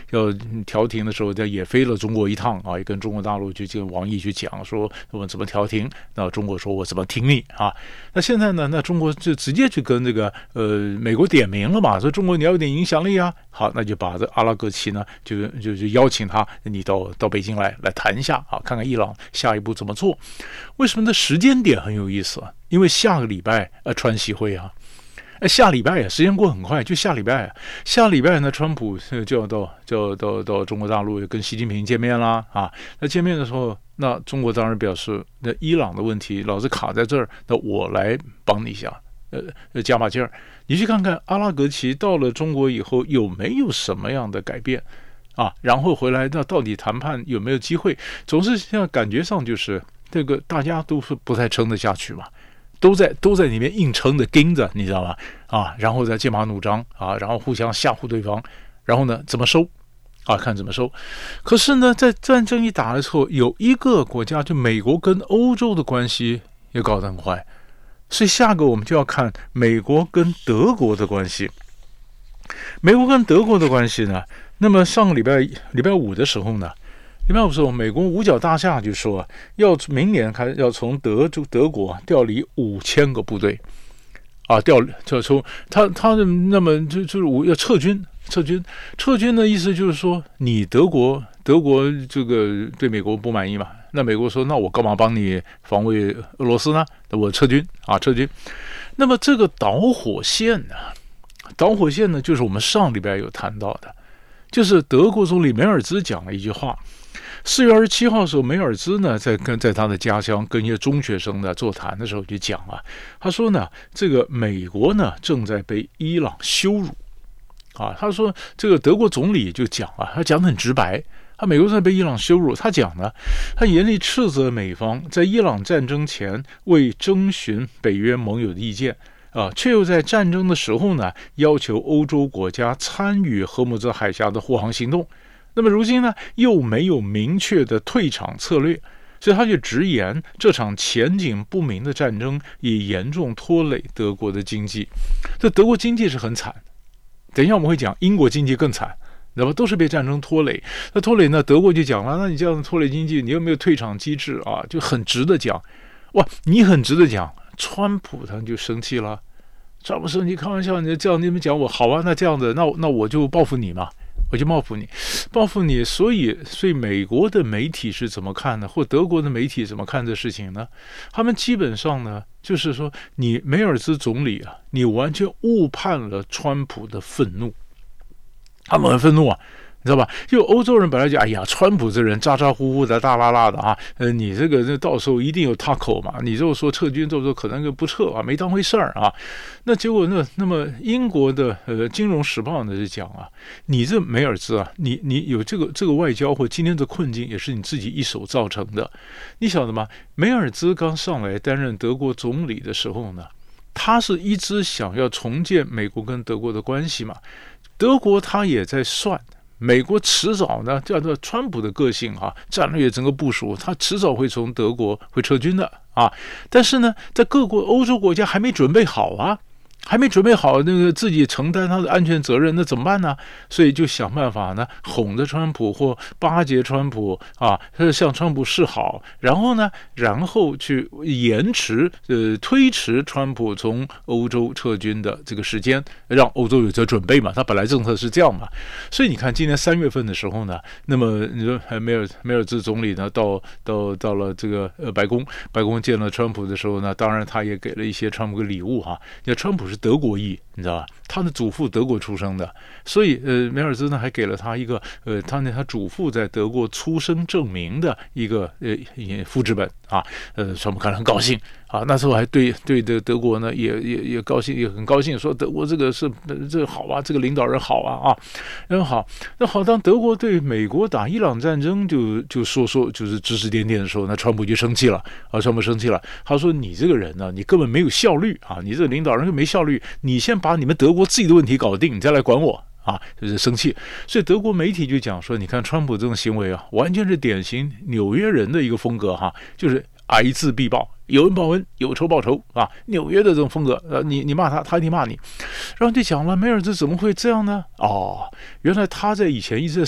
要调停的时候，也飞了中国一趟啊，也跟中国大陆去跟王毅去讲说我们怎么调停，那中国说我怎么挺你啊？那现在呢，那中国就直接去跟这个美国点名了嘛，说中国你要有点影响力啊，好，那就把这阿拉格齐呢就邀请他，你到北京来谈一下啊，看看伊朗下一步怎么做。为什么这时间点很有意思啊？因为下个礼拜川习会啊。下礼拜时间过很快，就下礼拜下礼拜呢，川普就要到中国大陆跟习近平见面啦啊。那见面的时候，那中国当然表示，那伊朗的问题老是卡在这儿，那我来帮你一下，加把劲儿。你去看看阿拉格齐到了中国以后有没有什么样的改变啊？然后回来，那到底谈判有没有机会？总是像感觉上就是这个大家都是不太撑得下去嘛。都在里面硬撑的盯着，你知道吗？啊，然后再剑拔弩张啊，然后互相吓唬对方，然后呢怎么收啊？看怎么收。可是呢，在战争一打的时候，有一个国家，就美国跟欧洲的关系也搞得很坏，所以下个我们就要看美国跟德国的关系。美国跟德国的关系呢，那么上个礼拜五的时候呢。礼拜五的时候，美国五角大厦就说要明年开始要从德国调离5000个部队，啊，就从他的那么就是要撤军的意思就是说，你德国这个对美国不满意嘛？那美国说，那我干嘛帮你防卫俄罗斯呢？那我撤军。那么这个导火线呢，就是我们上礼拜有谈到的，就是德国总理梅尔兹讲了一句话。4月27号的时候，梅尔兹呢在他的家乡跟一些中学生呢座谈的时候就讲啊，他说呢，这个美国呢正在被伊朗羞辱啊。他说这个德国总理就讲啊，他讲得很直白，美国在被伊朗羞辱。他讲呢，他严厉斥责美方在伊朗战争前未征询北约盟友的意见啊，却又在战争的时候呢要求欧洲国家参与荷姆兹海峡的护航行动。那么如今呢，又没有明确的退场策略，所以他就直言，这场前景不明的战争已严重拖累德国的经济。这德国经济是很惨，等一下我们会讲英国经济更惨，那么都是被战争拖累。那拖累呢，德国就讲了，那你这样拖累经济，你有没有退场机制啊？就很直的讲，哇，你很直的讲，川普他就生气了，川普生气，开玩笑，你这样你们讲我好啊，那这样子，那我就报复你嘛。我就报复你，所以美国的媒体是怎么看呢？或德国的媒体怎么看这事情呢？他们基本上呢，就是说，你梅尔兹总理啊，你完全误判了川普的愤怒，他们很愤怒啊。你知道吧？就欧洲人本来就哎呀，川普这人咋咋呼呼的、大拉拉的啊，你这个到时候一定有他口嘛。你就说撤军，这时候可能就不撤啊，没当回事儿啊。那结果那么英国的金融时报呢就讲啊，你这梅尔兹啊，你有这个外交或今天的困境也是你自己一手造成的。你晓得吗？梅尔兹刚上来担任德国总理的时候呢，他是一直想要重建美国跟德国的关系嘛。德国他也在算。美国迟早呢，叫做川普的个性啊，战略整个部署，他迟早会从德国会撤军的啊。但是呢，在各国欧洲国家还没准备好啊，还没准备好那个自己承担他的安全责任，那怎么办呢？所以就想办法呢，哄着川普或巴结川普啊，向川普示好，然后去延迟推迟川普从欧洲撤军的这个时间，让欧洲有这准备嘛。他本来政策是这样嘛，所以你看今年3月份的时候呢，那么你说梅尔兹总理呢到了这个白宫见了川普的时候呢，当然他也给了一些川普的礼物哈。那川普是德国裔，你知道吧？他的祖父德国出生的，所以梅尔兹呢还给了他一个他祖父在德国出生证明的一个复制本啊。川普看了很高兴啊，那时候还对德国呢也高兴，也很高兴，说德国这个好啊，这个领导人好啊，人好。那好，当德国对美国打伊朗战争就说就是指指点点的时候，那川普就生气了啊，川普生气了，他说你这个人呢，你根本没有效率啊，你这个领导人就没效率，你先把你们德国自己的问题搞定，你再来管我。啊，就是生气，所以德国媒体就讲说，你看川普这种行为啊，完全是典型纽约人的一个风格哈，就是睚眦必报，有恩报恩，有仇报仇啊，纽约的这种风格，你骂他，他一定骂你。然后就讲了，梅尔兹怎么会这样呢？哦，原来他在以前一直在